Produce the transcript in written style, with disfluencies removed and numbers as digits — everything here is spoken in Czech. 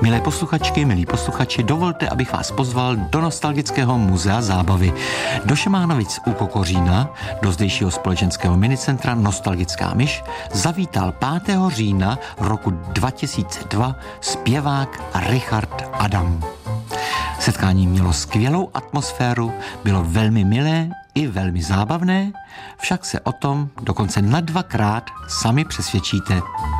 Milé posluchačky, milí posluchači, dovolte, abych vás pozval do nostalgického muzea zábavy. Do Šemánovic u Kokořína, do zdejšího společenského minicentra Nostalgická myš, zavítal 5. října roku 2002 zpěvák Richard Adam. Setkání mělo skvělou atmosféru, bylo velmi milé i velmi zábavné, však se o tom dokonce na 2krát sami přesvědčíte.